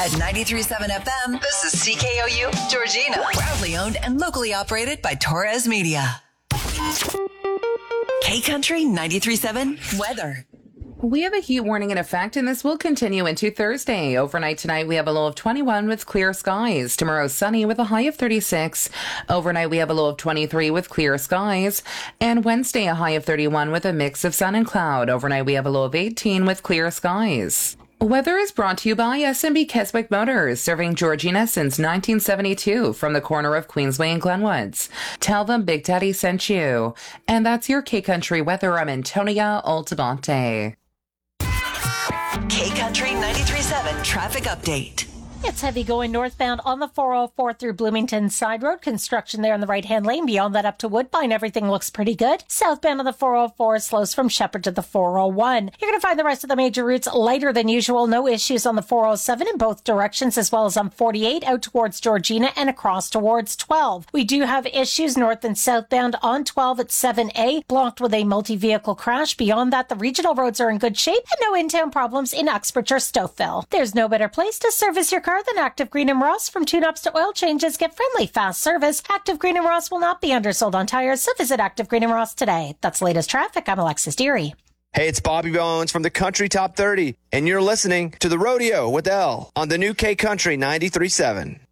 At 93.7 FM, this is CKOU Georgina. Proudly owned and locally operated by Torres Media. K-Country 93.7 weather. We have a heat warning in effect, and this will continue into Thursday. Overnight tonight, we have a low of 21 with clear skies. Tomorrow, sunny with a high of 36. Overnight, we have a low of 23 with clear skies. And Wednesday, a high of 31 with a mix of sun and cloud. Overnight, we have a low of 18 with clear skies. Weather is brought to you by SMB Keswick Motors, serving Georgina since 1972 from the corner of Queensway and Glenwoods. Tell them Big Daddy sent you. And that's your K-Country weather. I'm Antonia Altamonte. K-Country 93.7 traffic update. It's heavy going northbound on the 404 through Bloomington Side Road. Construction there in the right-hand lane. Beyond that up to Woodbine, everything looks pretty good. Southbound on the 404 slows from Shepherd to the 401. You're going to find the rest of the major routes lighter than usual. No issues on the 407 in both directions, as well as on 48 out towards Georgina and across towards 12. We do have issues north and southbound on 12 at 7A, blocked with a multi-vehicle crash. Beyond that, the regional roads are in good shape and no in-town problems in Uxbridge or Stouffville. There's no better place to service your car than Active Green and Ross. From tune-ups to oil changes, get friendly, fast service. Active Green and Ross will not be undersold on tires, so visit Active Green and Ross today. That's the latest traffic. I'm Alexis Deary. Hey, it's Bobby Bones from the Country Top 30, and you're listening to The Rodeo with Elle on the new K-Country 93.7.